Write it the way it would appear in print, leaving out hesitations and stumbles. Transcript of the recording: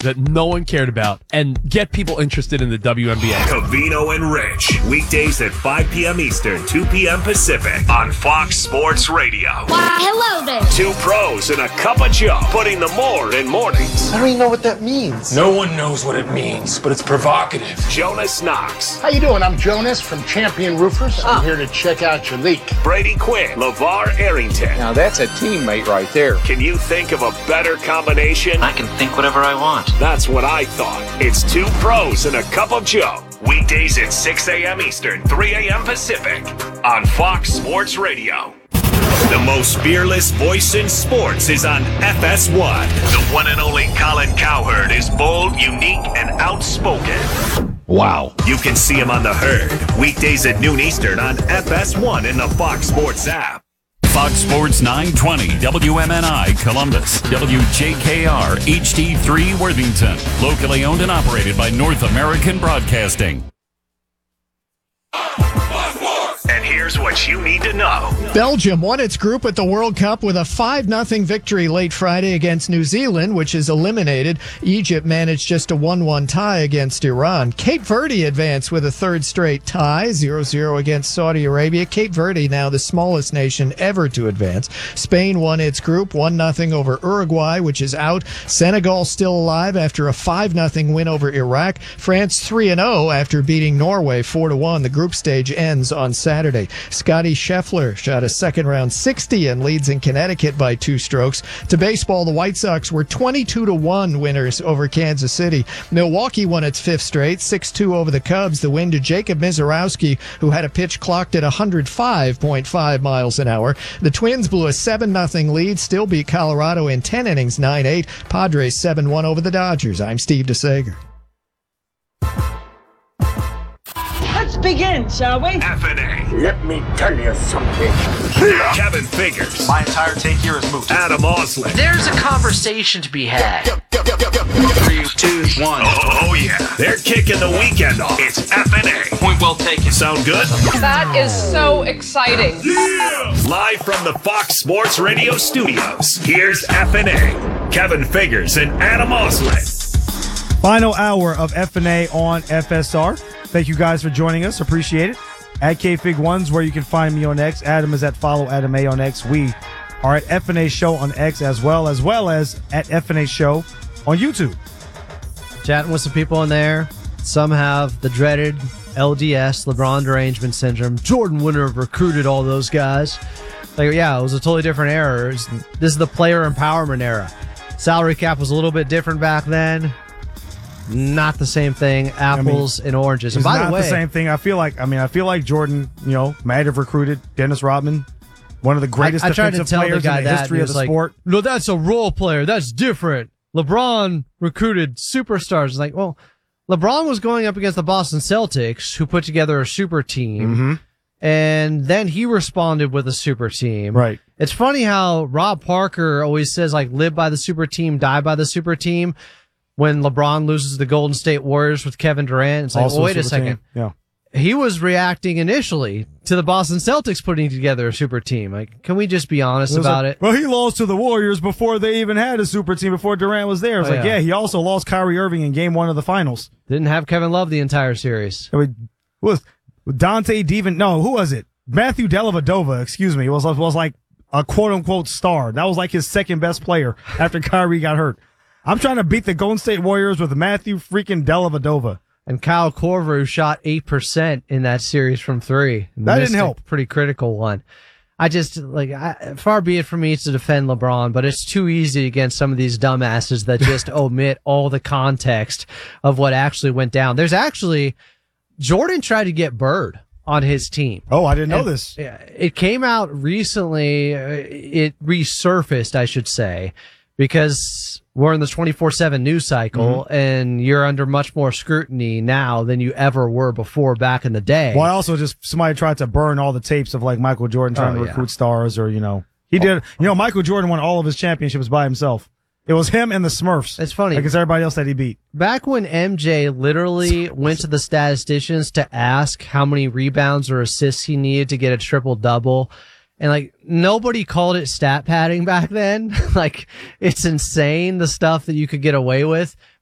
that no one cared about and get people interested in the WNBA. Covino and Rich, weekdays at 5 p.m. Eastern, 2 p.m. Pacific on Fox Sports Radio. Why, hello there. Two pros and a cup of Joe, putting the more in mornings. I don't even know what that means. No one knows what it means, but it's provocative. Jonas Knox. How you doing? I'm Jonas from Champion Roofers. I'm here to check out your leak. Brady Quinn. LeVar Arrington. Now that's a teammate right there. Can you think of a better combination? I can think whatever I want. That's what I thought. It's two pros and a cup of Joe. Weekdays at 6 a.m. Eastern, 3 a.m. Pacific on Fox Sports Radio. The most fearless voice in sports is on FS1. The one and only Colin Cowherd is bold, unique, and outspoken. Wow. You can see him on The Herd, weekdays at noon Eastern on FS1 in the Fox Sports app. Fox Sports 920, WMNI Columbus, WJKR HD3 Worthington, locally owned and operated by North American Broadcasting. And here's what you need to know. Belgium won its group at the World Cup with a 5-0 victory late Friday against New Zealand, which is eliminated. Egypt managed just a 1-1 tie against Iran. Cape Verde advanced with a third straight tie, 0-0 against Saudi Arabia. Cape Verde now the smallest nation ever to advance. Spain won its group 1-0 over Uruguay, which is out. Senegal still alive after a 5-0 win over Iraq. France 3-0 after beating Norway 4-1. The group stage ends on Saturday. Scotty Scheffler shot a second-round 60 and leads in Connecticut by 2 strokes. To baseball, the White Sox were 22-1 winners over Kansas City. Milwaukee won its 5th straight, 6-2 over the Cubs. The win to Jacob Mizorowski, who had a pitch clocked at 105.5 miles an hour. The Twins blew a 7-0 lead, still beat Colorado in 10 innings, 9-8. Padres 7-1 over the Dodgers. I'm Steve DeSager. Let's begin, shall we? FNA. Let me tell you something. Kevin Figures. My entire take here is moot. Adam Osley. There's a conversation to be had. 3, 2, 1. Oh, yeah. They're kicking the weekend off. It's FNA. Point well taken. Sound good? That is so exciting. Yeah! Live from the Fox Sports Radio studios, here's FNA. Kevin Figures and Adam Osley. Final hour of FNA on FSR. Thank you guys for joining us. Appreciate it. At KFig1's where you can find me on X. Adam is at Follow Adam A on X. We are at FNA Show on X as well as at FNA Show on YouTube. Chatting with some people in there. Some have the dreaded LDS, LeBron derangement syndrome. Jordan wouldn't have recruited all those guys. Like, yeah, it was a totally different era. This is the player empowerment era. Salary cap was a little bit different back then. Not the same thing. Apples and oranges. And by the way, the same thing. I feel like Jordan, might have recruited Dennis Rodman, one of the greatest defensive players in the history of the sport. No, that's a role player. That's different. LeBron recruited superstars. It's like, well, LeBron was going up against the Boston Celtics, who put together a super team, and then he responded with a super team. Right. It's funny how Rob Parker always says, like, live by the super team, die by the super team. When LeBron loses the Golden State Warriors with Kevin Durant, it's like, well, wait a second. Yeah. He was reacting initially to the Boston Celtics putting together a super team. Like, can we just be honest about it? Well, he lost to the Warriors before they even had a super team, before Durant was there. It's he also lost Kyrie Irving in game 1 of the finals. Didn't have Kevin Love the entire series. I mean, was Dante Divan? No, who was it? Matthew Dellavedova, excuse me, was like a quote-unquote star. That was like his second best player after Kyrie got hurt. I'm trying to beat the Golden State Warriors with Matthew freaking Dellavedova. And Kyle Korver, who shot 8% in that series from 3. That didn't help. Pretty critical one. I just, far be it from me to defend LeBron, but it's too easy against some of these dumbasses that just omit all the context of what actually went down. Jordan tried to get Bird on his team. Oh, I didn't know this. It came out recently. It resurfaced, I should say, because we're in the 24/7 news cycle, and you're under much more scrutiny now than you ever were before back in the day. Well, I also somebody tried to burn all the tapes of like Michael Jordan trying to recruit stars, or he did. Michael Jordan won all of his championships by himself. It was him and the Smurfs. It's funny because everybody else that he beat. Back when MJ literally went to the statisticians to ask how many rebounds or assists he needed to get a triple double. And nobody called it stat padding back then. It's insane the stuff that you could get away with.